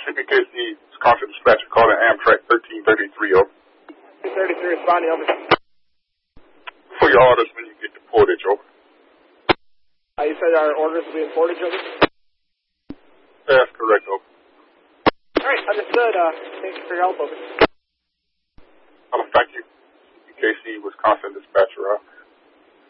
CPKC, Wisconsin dispatcher calling Amtrak 1333, over. 1333 responding, over. For your orders when you get to Portage, over. You said our orders will be in Portage, over? That's correct, over. Alright, understood. Thank you for your help, over. Thank you. CPKC, Wisconsin dispatcher,